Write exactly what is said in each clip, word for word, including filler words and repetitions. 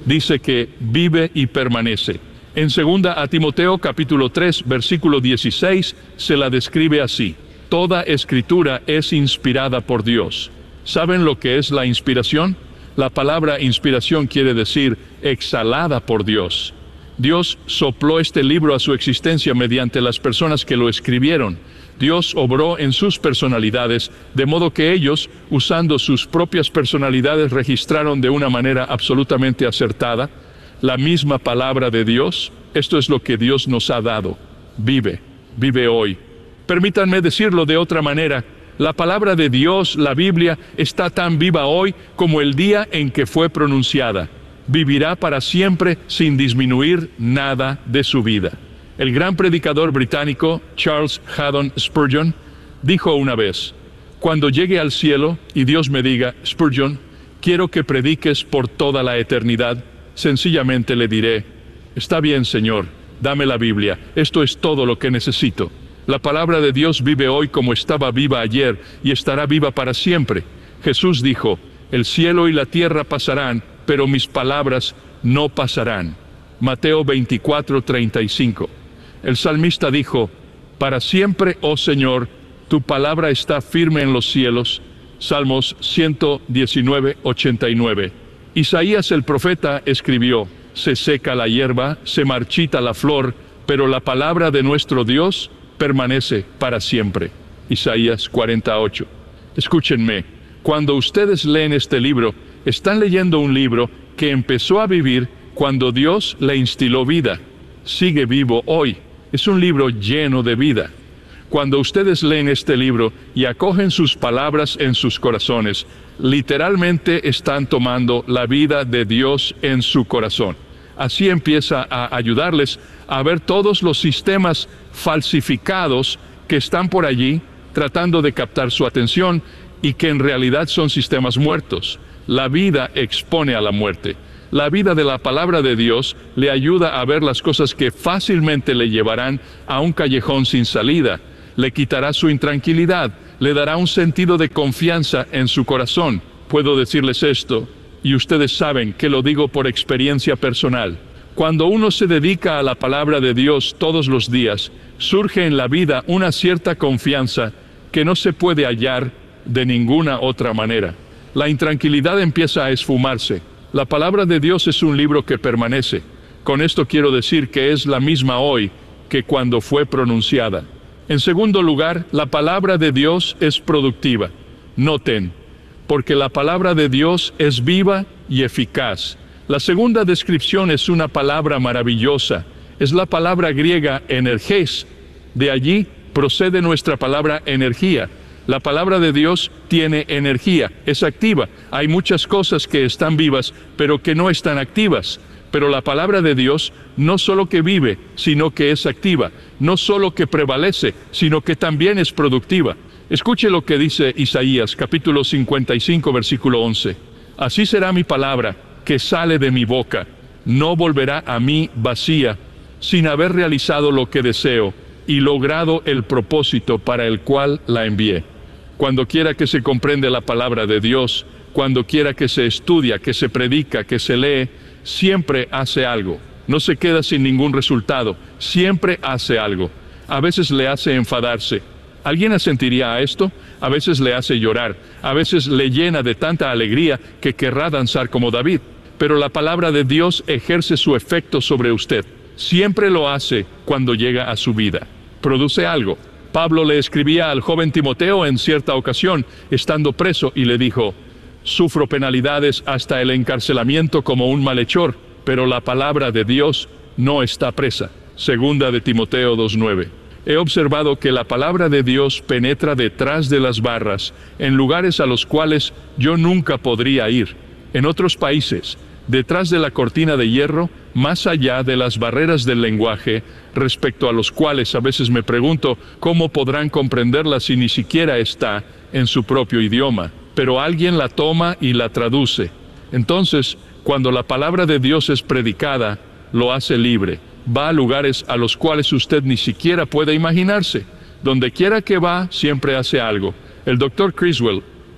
dice que vive y permanece. En segunda a Timoteo capítulo tres, versículo dieciséis, se la describe así: toda escritura es inspirada por Dios. ¿Saben lo que es la inspiración? La palabra inspiración quiere decir exhalada por Dios. Dios sopló este libro a su existencia mediante las personas que lo escribieron. Dios obró en sus personalidades, de modo que ellos, usando sus propias personalidades, registraron de una manera absolutamente acertada la misma palabra de Dios. Esto es lo que Dios nos ha dado. Vive, vive hoy. Permítanme decirlo de otra manera. La palabra de Dios, la Biblia, está tan viva hoy como el día en que fue pronunciada. Vivirá para siempre sin disminuir nada de su vida. El gran predicador británico Charles Haddon Spurgeon dijo una vez: cuando llegue al cielo y Dios me diga, Spurgeon, quiero que prediques por toda la eternidad, sencillamente le diré, está bien, Señor, dame la Biblia, esto es todo lo que necesito. La palabra de Dios vive hoy como estaba viva ayer y estará viva para siempre. Jesús dijo, el cielo y la tierra pasarán, pero mis palabras no pasarán. Mateo veinticuatro, treinta y cinco. El salmista dijo, para siempre, oh Señor, tu palabra está firme en los cielos. Salmos ciento diecinueve, ochenta y nueve. Isaías el profeta escribió, se seca la hierba, se marchita la flor, pero la palabra de nuestro Dios permanece para siempre. Isaías cuarenta y ocho. Escúchenme, cuando ustedes leen este libro, están leyendo un libro que empezó a vivir cuando Dios le instiló vida. Sigue vivo hoy. Es un libro lleno de vida. Cuando ustedes leen este libro y acogen sus palabras en sus corazones, literalmente están tomando la vida de Dios en su corazón. Así empieza a ayudarles a ver todos los sistemas falsificados que están por allí tratando de captar su atención y que en realidad son sistemas muertos. La vida expone a la muerte. La vida de la palabra de Dios le ayuda a ver las cosas que fácilmente le llevarán a un callejón sin salida. Le quitará su intranquilidad, le dará un sentido de confianza en su corazón. Puedo decirles esto, y ustedes saben que lo digo por experiencia personal. Cuando uno se dedica a la palabra de Dios todos los días, surge en la vida una cierta confianza que no se puede hallar de ninguna otra manera. La intranquilidad empieza a esfumarse. La palabra de Dios es un libro que permanece. Con esto quiero decir que es la misma hoy que cuando fue pronunciada. En segundo lugar, la palabra de Dios es productiva. Noten, porque la palabra de Dios es viva y eficaz. La segunda descripción es una palabra maravillosa. Es la palabra griega energés. De allí procede nuestra palabra energía. La palabra de Dios tiene energía, es activa. Hay muchas cosas que están vivas, pero que no están activas. Pero la palabra de Dios no solo que vive, sino que es activa. No solo que prevalece, sino que también es productiva. Escuche lo que dice Isaías, capítulo cincuenta y cinco, versículo once. Así será mi palabra que sale de mi boca. No volverá a mí vacía, sin haber realizado lo que deseo y logrado el propósito para el cual la envié. Cuando quiera que se comprende la palabra de Dios, cuando quiera que se estudia, que se predica, que se lee, siempre hace algo. No se queda sin ningún resultado, siempre hace algo. A veces le hace enfadarse. ¿Alguien asentiría a esto? A veces le hace llorar, a veces le llena de tanta alegría que querrá danzar como David. Pero la palabra de Dios ejerce su efecto sobre usted. Siempre lo hace cuando llega a su vida. Produce algo. Pablo le escribía al joven Timoteo en cierta ocasión, estando preso, y le dijo, sufro penalidades hasta el encarcelamiento como un malhechor, pero la palabra de Dios no está presa. Segunda de Timoteo dos nueve. He observado que la palabra de Dios penetra detrás de las barras, en lugares a los cuales yo nunca podría ir. En otros países, detrás de la cortina de hierro, más allá de las barreras del lenguaje, respecto a los cuales a veces me pregunto cómo podrán comprenderla si ni siquiera está en su propio idioma. Pero alguien la toma y la traduce. Entonces, cuando la palabra de Dios es predicada, lo hace libre. Va a lugares a los cuales usted ni siquiera puede imaginarse. Donde quiera que va, siempre hace algo. El doctor Criswell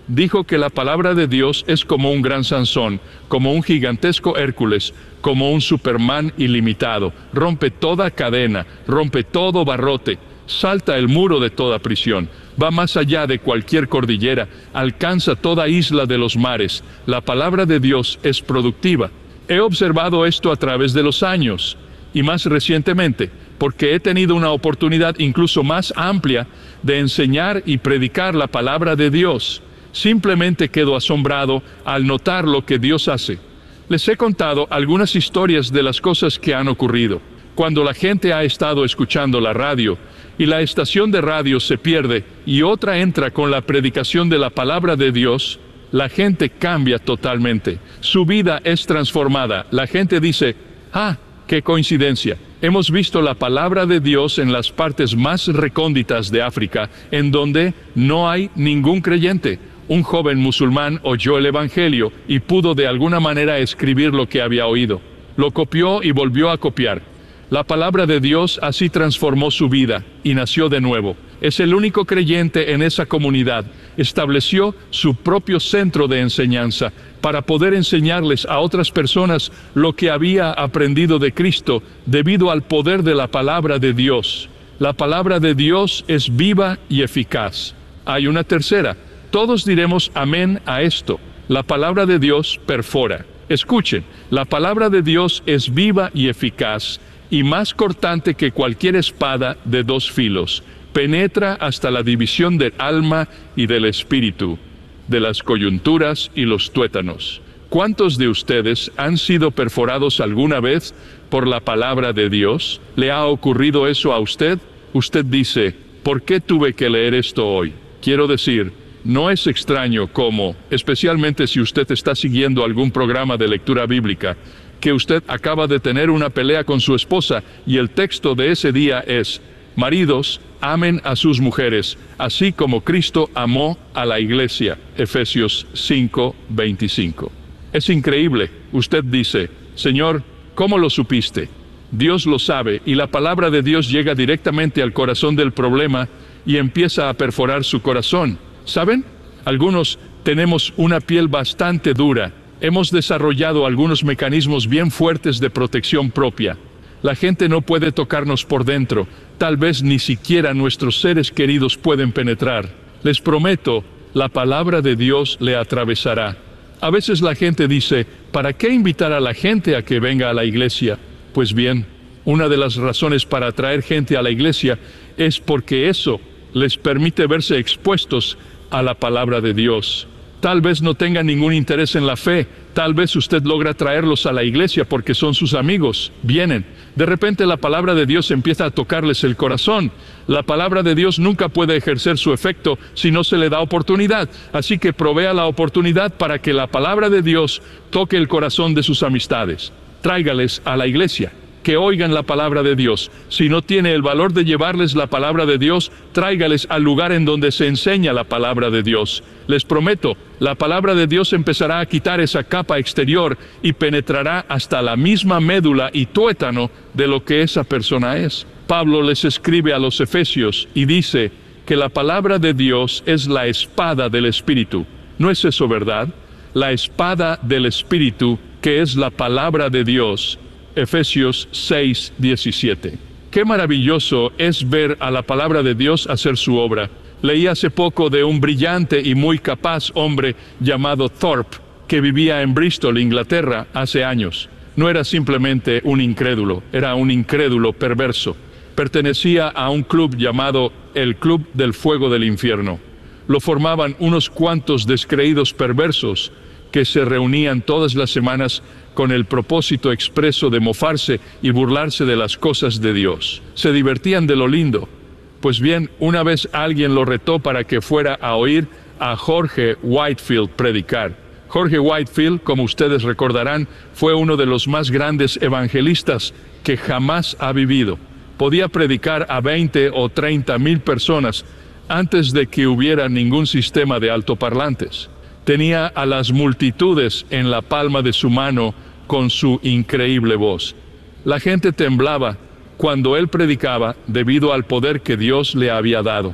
dijo que la palabra de Dios es como un gran Sansón, como un gigantesco Hércules, como un Superman ilimitado. Rompe toda cadena, rompe todo barrote, salta el muro de toda prisión, va más allá de cualquier cordillera, alcanza toda isla de los mares. La palabra de Dios es productiva. He observado esto a través de los años, y más recientemente, porque he tenido una oportunidad incluso más amplia de enseñar y predicar la palabra de Dios. Simplemente quedo asombrado al notar lo que Dios hace. Les he contado algunas historias de las cosas que han ocurrido. Cuando la gente ha estado escuchando la radio y la estación de radio se pierde y otra entra con la predicación de la palabra de Dios, la gente cambia totalmente. Su vida es transformada. La gente dice, ah, qué coincidencia. Hemos visto la palabra de Dios en las partes más recónditas de África, en donde no hay ningún creyente. Un joven musulmán oyó el Evangelio y pudo de alguna manera escribir lo que había oído. Lo copió y volvió a copiar. La palabra de Dios así transformó su vida y nació de nuevo. Es el único creyente en esa comunidad. Estableció su propio centro de enseñanza para poder enseñarles a otras personas lo que había aprendido de Cristo debido al poder de la palabra de Dios. La palabra de Dios es viva y eficaz. Hay una tercera. Todos diremos amén a esto. La palabra de Dios perfora. Escuchen, la palabra de Dios es viva y eficaz y más cortante que cualquier espada de dos filos. Penetra hasta la división del alma y del espíritu, de las coyunturas y los tuétanos. ¿Cuántos de ustedes han sido perforados alguna vez por la palabra de Dios? ¿Le ha ocurrido eso a usted? Usted dice, ¿por qué tuve que leer esto hoy? Quiero decir, no es extraño cómo, especialmente si usted está siguiendo algún programa de lectura bíblica, que usted acaba de tener una pelea con su esposa y el texto de ese día es, maridos, amen a sus mujeres, así como Cristo amó a la iglesia. Efesios cinco, veinticinco. Es increíble. Usted dice, Señor, ¿cómo lo supiste? Dios lo sabe y la palabra de Dios llega directamente al corazón del problema y empieza a perforar su corazón. ¿Saben? Algunos tenemos una piel bastante dura. Hemos desarrollado algunos mecanismos bien fuertes de protección propia. La gente no puede tocarnos por dentro. Tal vez ni siquiera nuestros seres queridos pueden penetrar. Les prometo, la palabra de Dios le atravesará. A veces la gente dice, ¿para qué invitar a la gente a que venga a la iglesia? Pues bien, una de las razones para atraer gente a la iglesia es porque eso les permite verse expuestos a la palabra de Dios. Tal vez no tengan ningún interés en la fe. Tal vez usted logra traerlos a la iglesia porque son sus amigos. Vienen. De repente la palabra de Dios empieza a tocarles el corazón. La palabra de Dios nunca puede ejercer su efecto si no se le da oportunidad. Así que provea la oportunidad para que la palabra de Dios toque el corazón de sus amistades. Tráigales a la iglesia. Que oigan la palabra de Dios. Si no tiene el valor de llevarles la palabra de Dios, tráigales al lugar en donde se enseña la palabra de Dios. Les prometo, la palabra de Dios empezará a quitar esa capa exterior y penetrará hasta la misma médula y tuétano de lo que esa persona es. Pablo les escribe a los Efesios y dice que la palabra de Dios es la espada del Espíritu. ¿No es eso verdad? La espada del Espíritu, que es la palabra de Dios. Efesios seis, diecisiete. Qué maravilloso es ver a la palabra de Dios hacer su obra. Leí hace poco de un brillante y muy capaz hombre llamado Thorpe, que vivía en Bristol, Inglaterra, hace años. No era simplemente un incrédulo, era un incrédulo perverso. Pertenecía a un club llamado el Club del Fuego del Infierno. Lo formaban unos cuantos descreídos perversos que se reunían todas las semanas con el propósito expreso de mofarse y burlarse de las cosas de Dios. Se divertían de lo lindo. Pues bien, una vez alguien lo retó para que fuera a oír a Jorge Whitefield predicar. Jorge Whitefield, como ustedes recordarán, fue uno de los más grandes evangelistas que jamás ha vivido. Podía predicar a veinte o treinta mil personas antes de que hubiera ningún sistema de altoparlantes. Tenía a las multitudes en la palma de su mano con su increíble voz. La gente temblaba cuando él predicaba debido al poder que Dios le había dado.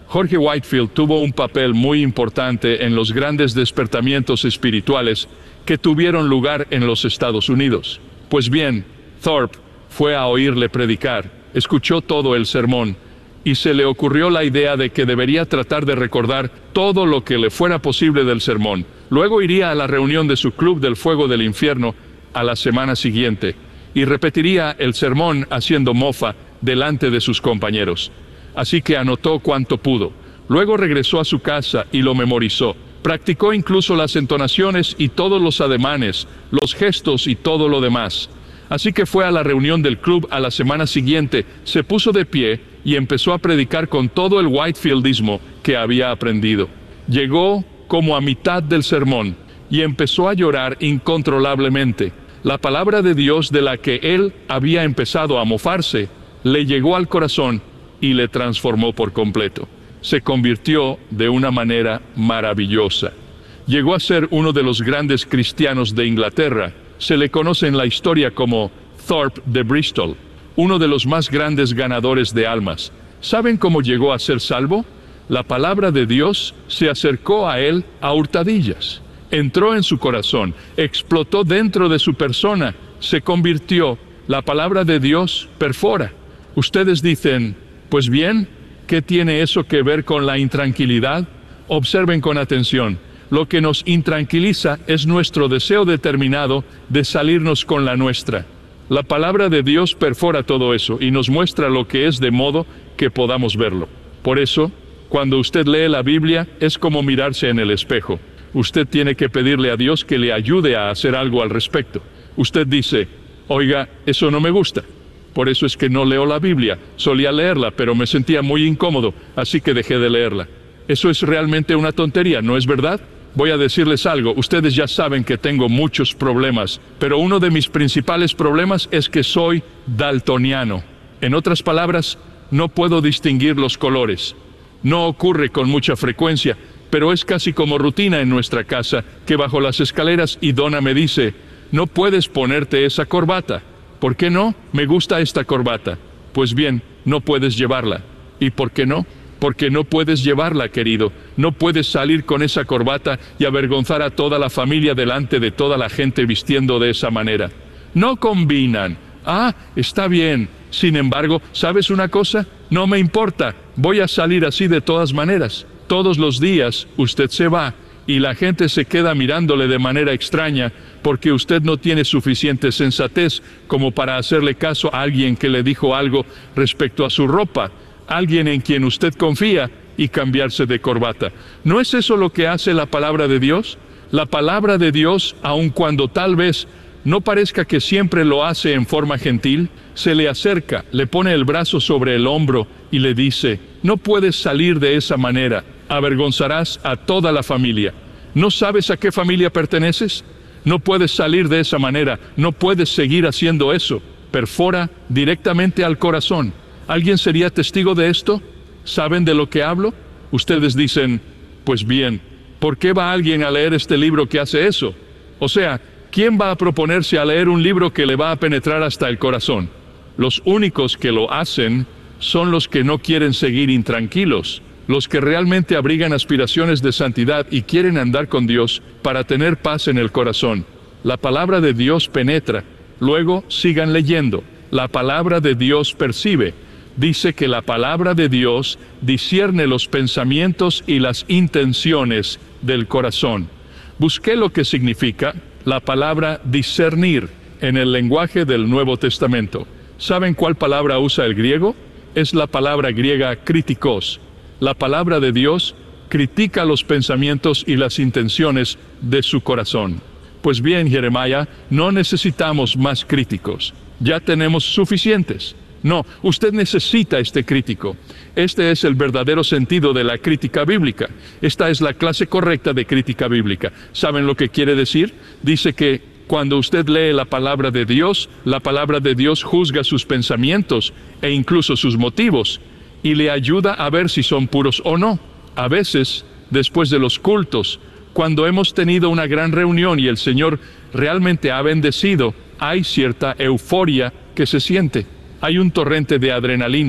Jorge Whitefield tuvo un papel muy importante en los grandes despertamientos espirituales que tuvieron lugar en los Estados Unidos. Pues bien, Thorpe fue a oírle predicar, escuchó todo el sermón, y se le ocurrió la idea de que debería tratar de recordar todo lo que le fuera posible del sermón. Luego iría a la reunión de su Club del Fuego del Infierno a la semana siguiente, y repetiría el sermón haciendo mofa delante de sus compañeros. Así que anotó cuanto pudo. Luego regresó a su casa y lo memorizó. Practicó incluso las entonaciones y todos los ademanes, los gestos y todo lo demás. Así que fue a la reunión del club a la semana siguiente, se puso de pie y empezó a predicar con todo el Whitefieldismo que había aprendido. Llegó como a mitad del sermón y empezó a llorar incontrolablemente. La palabra de Dios de la que él había empezado a mofarse le llegó al corazón y le transformó por completo. Se convirtió de una manera maravillosa. Llegó a ser uno de los grandes cristianos de Inglaterra. Se le conoce en la historia como Thorpe de Bristol, uno de los más grandes ganadores de almas. ¿Saben cómo llegó a ser salvo? La palabra de Dios se acercó a él a hurtadillas. Entró en su corazón, explotó dentro de su persona, se convirtió. La palabra de Dios perfora. Ustedes dicen, pues bien, ¿qué tiene eso que ver con la intranquilidad? Observen con atención. Lo que nos intranquiliza es nuestro deseo determinado de salirnos con la nuestra. La palabra de Dios perfora todo eso y nos muestra lo que es de modo que podamos verlo. Por eso, cuando usted lee la Biblia, es como mirarse en el espejo. Usted tiene que pedirle a Dios que le ayude a hacer algo al respecto. Usted dice, oiga, eso no me gusta. Por eso es que no leo la Biblia. Solía leerla, pero me sentía muy incómodo, así que dejé de leerla. Eso es realmente una tontería, ¿no es verdad? Voy a decirles algo, ustedes ya saben que tengo muchos problemas, pero uno de mis principales problemas es que soy daltoniano. En otras palabras, no puedo distinguir los colores. No ocurre con mucha frecuencia, pero es casi como rutina en nuestra casa, que bajo las escaleras y Donna me dice, no puedes ponerte esa corbata. ¿Por qué no? Me gusta esta corbata. Pues bien, no puedes llevarla. ¿Y por qué no? Porque no puedes llevarla, querido. No puedes salir con esa corbata y avergonzar a toda la familia delante de toda la gente vistiendo de esa manera. No combinan. Ah, está bien. Sin embargo, ¿sabes una cosa? No me importa. Voy a salir así de todas maneras. Todos los días usted se va y la gente se queda mirándole de manera extraña porque usted no tiene suficiente sensatez como para hacerle caso a alguien que le dijo algo respecto a su ropa, alguien en quien usted confía, y cambiarse de corbata. ¿No es eso lo que hace la palabra de Dios? La palabra de Dios, aun cuando tal vez no parezca que siempre lo hace en forma gentil, se le acerca, le pone el brazo sobre el hombro y le dice, no puedes salir de esa manera, avergonzarás a toda la familia. ¿No sabes a qué familia perteneces? No puedes salir de esa manera, no puedes seguir haciendo eso. Perfora directamente al corazón. ¿Alguien sería testigo de esto? ¿Saben de lo que hablo? Ustedes dicen, pues bien, ¿por qué va alguien a leer este libro que hace eso? O sea, ¿quién va a proponerse a leer un libro que le va a penetrar hasta el corazón? Los únicos que lo hacen son los que no quieren seguir intranquilos, los que realmente abrigan aspiraciones de santidad y quieren andar con Dios para tener paz en el corazón. La palabra de Dios penetra. Luego sigan leyendo. La palabra de Dios percibe. Dice que la palabra de Dios discierne los pensamientos y las intenciones del corazón. Busqué lo que significa la palabra discernir en el lenguaje del Nuevo Testamento. ¿Saben cuál palabra usa el griego? Es la palabra griega kritikos. La palabra de Dios critica los pensamientos y las intenciones de su corazón. Pues bien, Jeremías, no necesitamos más críticos. Ya tenemos suficientes. No, usted necesita este crítico. Este es el verdadero sentido de la crítica bíblica. Esta es la clase correcta de crítica bíblica. ¿Saben lo que quiere decir? Dice que cuando usted lee la palabra de Dios, la palabra de Dios juzga sus pensamientos e incluso sus motivos y le ayuda a ver si son puros o no. A veces, después de los cultos, cuando hemos tenido una gran reunión y el Señor realmente ha bendecido, hay cierta euforia que se siente. Hay un torrente de adrenalina,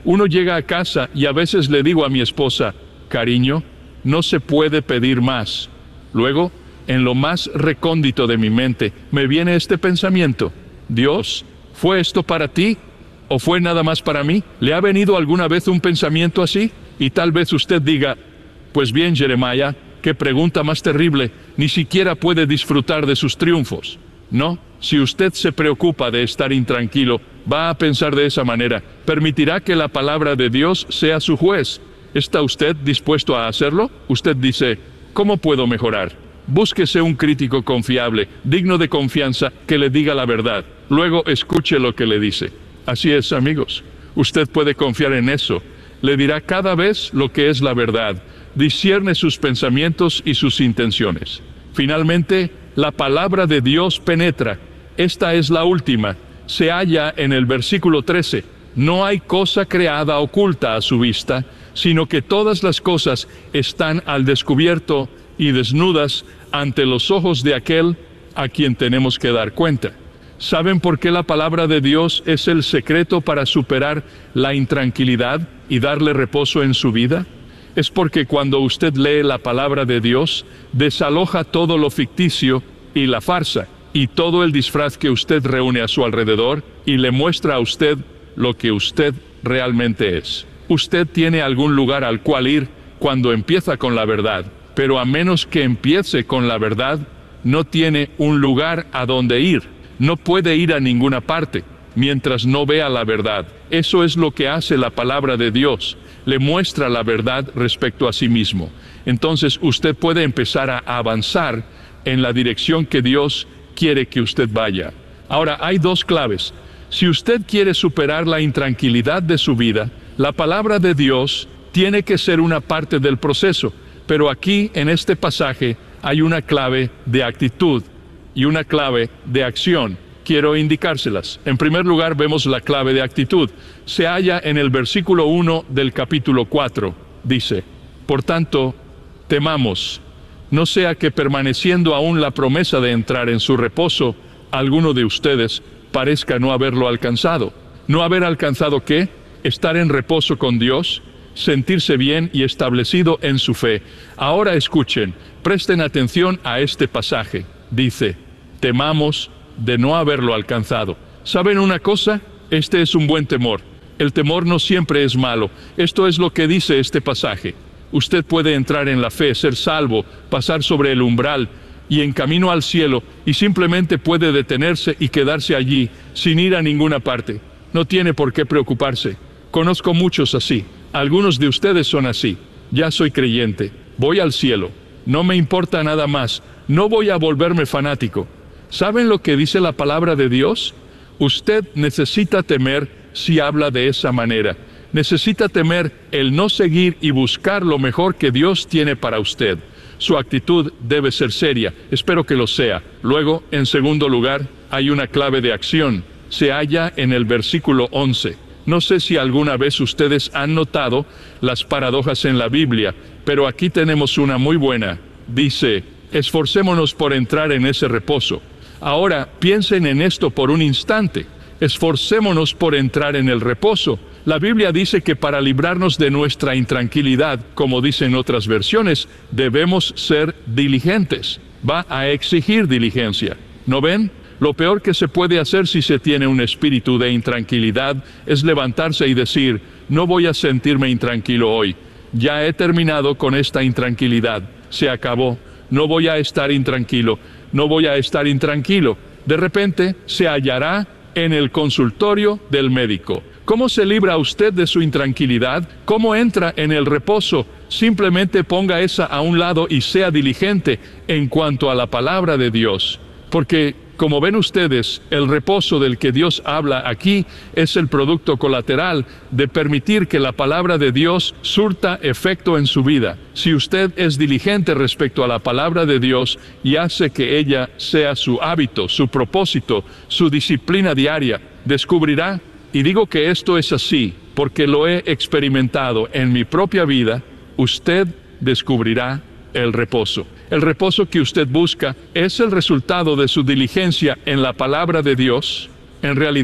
Uno llega a casa y a veces le digo a mi esposa, cariño, no se puede pedir más. Luego, en lo más recóndito de mi mente, me viene este pensamiento: Dios, ¿fue esto para ti? ¿O fue nada más para mí? ¿Le ha venido alguna vez un pensamiento así? Y tal vez usted diga, pues bien, Jeremiah, qué pregunta más terrible, ni siquiera puede disfrutar de sus triunfos. No, si usted se preocupa de estar intranquilo, va a pensar de esa manera, permitirá que la palabra de Dios sea su juez. ¿Está usted dispuesto a hacerlo? Usted dice, ¿cómo puedo mejorar? Búsquese un crítico confiable, digno de confianza, que le diga la verdad. Luego escuche lo que le dice. Así es, amigos. Usted puede confiar en eso. Le dirá cada vez lo que es la verdad. Discierne sus pensamientos y sus intenciones. Finalmente, la palabra de Dios penetra. Esta es la última. Se halla en el versículo trece. No hay cosa creada oculta a su vista, sino que todas las cosas están al descubierto y desnudas ante los ojos de aquel a quien tenemos que dar cuenta. ¿Saben por qué la palabra de Dios es el secreto para superar la intranquilidad y darle reposo en su vida? Es porque cuando usted lee la palabra de Dios, desaloja todo lo ficticio y la farsa, y todo el disfraz que usted reúne a su alrededor, y le muestra a usted lo que usted realmente es. Usted tiene algún lugar al cual ir cuando empieza con la verdad, pero a menos que empiece con la verdad, no tiene un lugar a donde ir. No puede ir a ninguna parte mientras no vea la verdad. Eso es lo que hace la palabra de Dios. Le muestra la verdad respecto a sí mismo. Entonces usted puede empezar a avanzar en la dirección que Dios quiere que usted vaya. Ahora, hay dos claves. Si usted quiere superar la intranquilidad de su vida, la palabra de Dios tiene que ser una parte del proceso. Pero aquí, en este pasaje, hay una clave de actitud y una clave de acción. Quiero indicárselas. En primer lugar, vemos la clave de actitud. Se halla en el versículo uno del capítulo cuatro. Dice, por tanto, temamos, no sea que permaneciendo aún la promesa de entrar en su reposo, alguno de ustedes parezca no haberlo alcanzado. ¿No haber alcanzado qué? Estar en reposo con Dios, sentirse bien y establecido en su fe. Ahora escuchen, presten atención a este pasaje. Dice, temamos de no haberlo alcanzado. ¿Saben una cosa? Este es un buen temor. El temor no siempre es malo. Esto es lo que dice este pasaje. Usted puede entrar en la fe, ser salvo, pasar sobre el umbral y en camino al cielo, y simplemente puede detenerse y quedarse allí, sin ir a ninguna parte. No tiene por qué preocuparse. Conozco muchos así. Algunos de ustedes son así. Ya soy creyente. Voy al cielo. No me importa nada más. No voy a volverme fanático. ¿Saben lo que dice la palabra de Dios? Usted necesita temer si habla de esa manera. Necesita temer el no seguir y buscar lo mejor que Dios tiene para usted. Su actitud debe ser seria. Espero que lo sea. Luego, en segundo lugar, hay una clave de acción. Se halla en el versículo once. No sé si alguna vez ustedes han notado las paradojas en la Biblia, pero aquí tenemos una muy buena. Dice, esforcémonos por entrar en ese reposo. Ahora, piensen en esto por un instante. Esforcémonos por entrar en el reposo. La Biblia dice que para librarnos de nuestra intranquilidad, como dicen otras versiones, debemos ser diligentes. Va a exigir diligencia. ¿No ven? Lo peor que se puede hacer si se tiene un espíritu de intranquilidad es levantarse y decir, no voy a sentirme intranquilo hoy. Ya he terminado con esta intranquilidad. Se acabó. No voy a estar intranquilo. No voy a estar intranquilo. De repente se hallará en el consultorio del médico. ¿Cómo se libra usted de su intranquilidad? ¿Cómo entra en el reposo? Simplemente ponga esa a un lado y sea diligente en cuanto a la palabra de Dios. Porque, como ven ustedes, el reposo del que Dios habla aquí es el producto colateral de permitir que la palabra de Dios surta efecto en su vida. Si usted es diligente respecto a la palabra de Dios y hace que ella sea su hábito, su propósito, su disciplina diaria, descubrirá, y digo que esto es así porque lo he experimentado en mi propia vida, usted descubrirá el reposo. El reposo que usted busca es el resultado de su diligencia en la palabra de Dios. En realidad,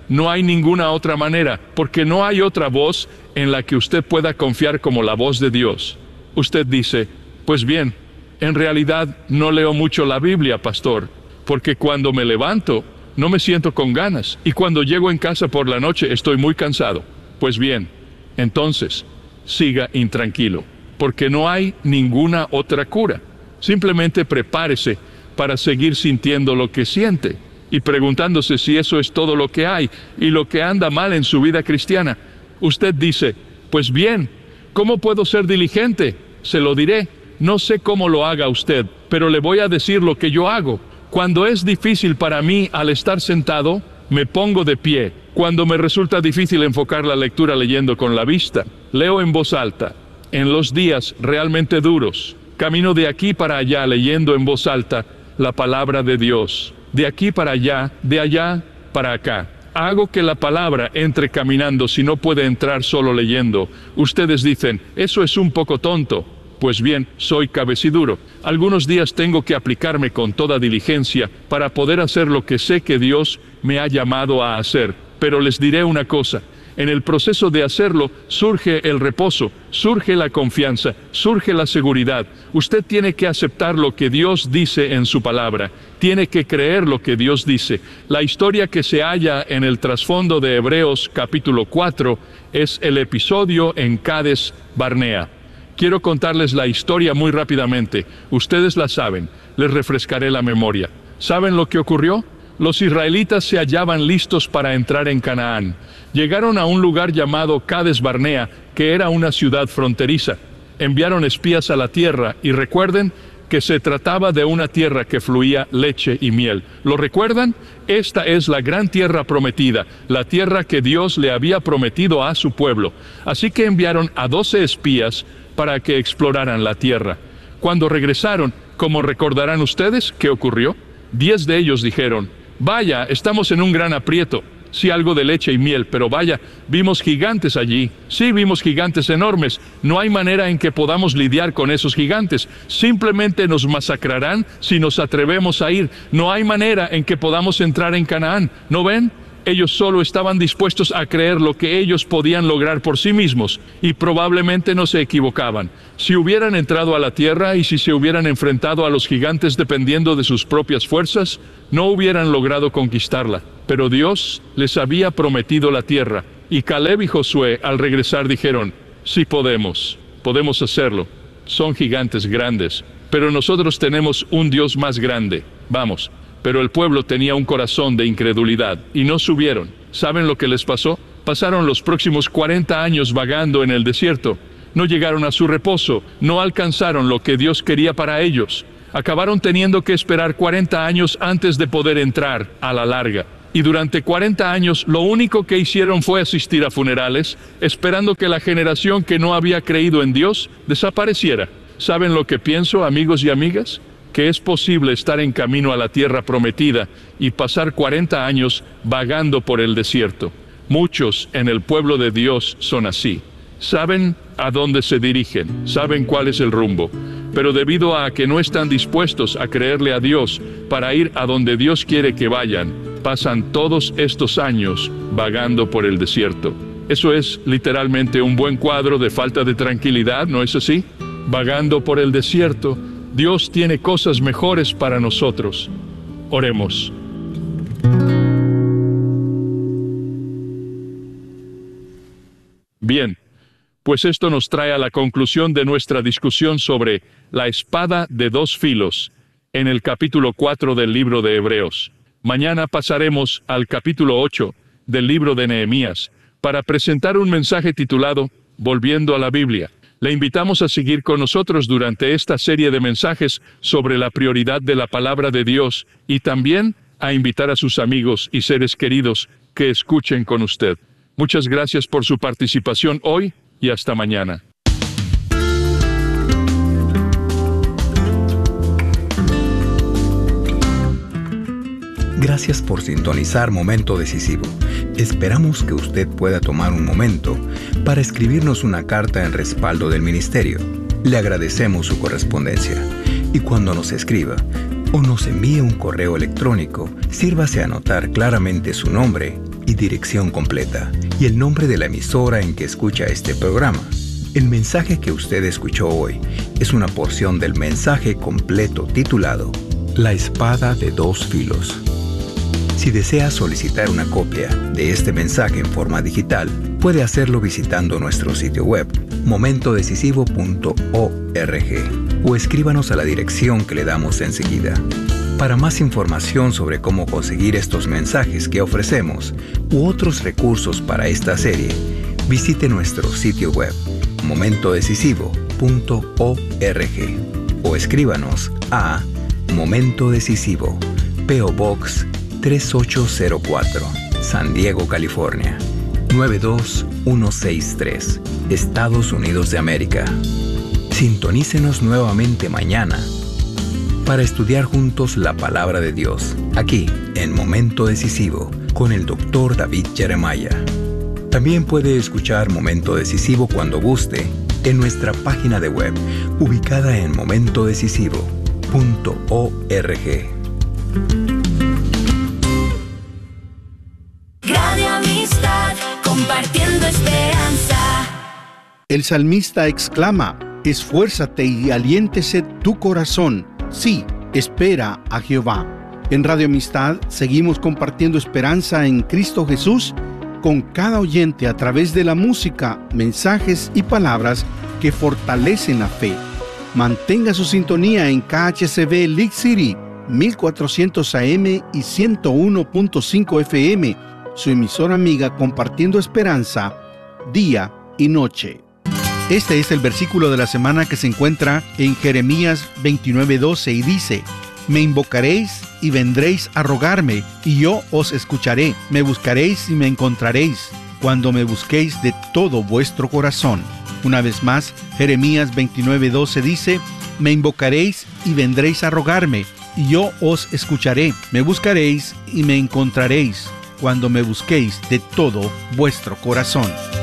No hay ninguna otra manera, porque no hay otra voz en la que usted pueda confiar como la voz de Dios. Usted dice, pues bien, en realidad no leo mucho la Biblia, pastor, porque cuando me levanto no me siento con ganas, y cuando llego en casa por la noche estoy muy cansado. Pues bien, entonces, siga intranquilo, porque no hay ninguna otra cura. Simplemente prepárese para seguir sintiendo lo que siente, y preguntándose si eso es todo lo que hay, y lo que anda mal en su vida cristiana. Usted dice, pues bien, ¿cómo puedo ser diligente? Se lo diré. No sé cómo lo haga usted, pero le voy a decir lo que yo hago. Cuando es difícil para mí al estar sentado, me pongo de pie. Cuando me resulta difícil enfocar la lectura leyendo con la vista, leo en voz alta. En los días realmente duros, camino de aquí para allá leyendo en voz alta la palabra de Dios. De aquí para allá, de allá para acá. Hago que la palabra entre caminando si no puede entrar solo leyendo. Ustedes dicen, eso es un poco tonto. Pues bien, soy cabeciduro. Algunos días tengo que aplicarme con toda diligencia para poder hacer lo que sé que Dios me ha llamado a hacer. Pero les diré una cosa, en el proceso de hacerlo surge el reposo, surge la confianza, surge la seguridad. Usted tiene que aceptar lo que Dios dice en su palabra, tiene que creer lo que Dios dice. La historia que se halla en el trasfondo de Hebreos capítulo cuatro es el episodio en Cades Barnea. Quiero contarles la historia muy rápidamente. Ustedes la saben. Les refrescaré la memoria. ¿Saben lo que ocurrió? Los israelitas se hallaban listos para entrar en Canaán. Llegaron a un lugar llamado Cades Barnea, que era una ciudad fronteriza. Enviaron espías a la tierra y recuerden que se trataba de una tierra que fluía leche y miel. ¿Lo recuerdan? Esta es la gran tierra prometida, la tierra que Dios le había prometido a su pueblo. Así que enviaron a doce espías para que exploraran la tierra. Cuando regresaron, como recordarán ustedes, ¿qué ocurrió? Diez de ellos dijeron, vaya, estamos en un gran aprieto. Sí, algo de leche y miel, pero vaya, vimos gigantes allí. Sí, vimos gigantes enormes. No hay manera en que podamos lidiar con esos gigantes. Simplemente nos masacrarán si nos atrevemos a ir. No hay manera en que podamos entrar en Canaán. ¿No ven? Ellos solo estaban dispuestos a creer lo que ellos podían lograr por sí mismos, y probablemente no se equivocaban. Si hubieran entrado a la tierra y si se hubieran enfrentado a los gigantes dependiendo de sus propias fuerzas, no hubieran logrado conquistarla. Pero Dios les había prometido la tierra, y Caleb y Josué al regresar dijeron, sí podemos, podemos hacerlo. Son gigantes grandes, pero nosotros tenemos un Dios más grande. Vamos. Pero el pueblo tenía un corazón de incredulidad, y no subieron. ¿Saben lo que les pasó? Pasaron los próximos cuarenta años vagando en el desierto. No llegaron a su reposo, no alcanzaron lo que Dios quería para ellos. Acabaron teniendo que esperar cuarenta años antes de poder entrar a la larga. Y durante cuarenta años lo único que hicieron fue asistir a funerales, esperando que la generación que no había creído en Dios desapareciera. ¿Saben lo que pienso, amigos y amigas? Que es posible estar en camino a la tierra prometida y pasar cuarenta años vagando por el desierto. Muchos en el pueblo de Dios son así. Saben a dónde se dirigen, saben cuál es el rumbo, pero debido a que no están dispuestos a creerle a Dios para ir a donde Dios quiere que vayan, pasan todos estos años vagando por el desierto. Eso es literalmente un buen cuadro de falta de tranquilidad, ¿no es así? Vagando por el desierto. Dios tiene cosas mejores para nosotros. Oremos. Bien, pues esto nos trae a la conclusión de nuestra discusión sobre la espada de dos filos en el capítulo cuatro del libro de Hebreos. Mañana pasaremos al capítulo ocho del libro de Nehemías para presentar un mensaje titulado Volviendo a la Biblia. Le invitamos a seguir con nosotros durante esta serie de mensajes sobre la prioridad de la palabra de Dios y también a invitar a sus amigos y seres queridos que escuchen con usted. Muchas gracias por su participación hoy y hasta mañana. Gracias por sintonizar Momento Decisivo. Esperamos que usted pueda tomar un momento para escribirnos una carta en respaldo del ministerio. Le agradecemos su correspondencia. Y cuando nos escriba o nos envíe un correo electrónico, sírvase a anotar claramente su nombre y dirección completa y el nombre de la emisora en que escucha este programa. El mensaje que usted escuchó hoy es una porción del mensaje completo titulado La espada de dos filos. Si desea solicitar una copia de este mensaje en forma digital, puede hacerlo visitando nuestro sitio web, momento decisivo punto org, o escríbanos a la dirección que le damos enseguida. Para más información sobre cómo conseguir estos mensajes que ofrecemos u otros recursos para esta serie, visite nuestro sitio web, momento decisivo punto org, o escríbanos a Momento Decisivo, P O Box tres ocho cero cuatro, San Diego, California, nueve dos uno seis tres, Estados Unidos de América. Sintonícenos nuevamente mañana para estudiar juntos la Palabra de Dios, aquí en Momento Decisivo, con el doctor David Jeremiah. También puede escuchar Momento Decisivo cuando guste en nuestra página de web, ubicada en momento decisivo punto org. Radio Amistad, compartiendo esperanza. El salmista exclama: esfuérzate y aliéntese tu corazón. Sí, espera a Jehová. En Radio Amistad seguimos compartiendo esperanza en Cristo Jesús con cada oyente a través de la música, mensajes y palabras que fortalecen la fe. Mantenga su sintonía en K H C B League City, mil cuatrocientos A M y ciento uno punto cinco F M, su emisora amiga compartiendo esperanza día y noche. Este es el versículo de la semana que se encuentra en Jeremías veintinueve doce y dice: me invocaréis y vendréis a rogarme, y yo os escucharé. Me buscaréis y me encontraréis, cuando me busquéis de todo vuestro corazón. Una vez más, Jeremías veintinueve doce dice: me invocaréis y vendréis a rogarme, y yo os escucharé. Me buscaréis y me encontraréis, cuando me busquéis de todo vuestro corazón.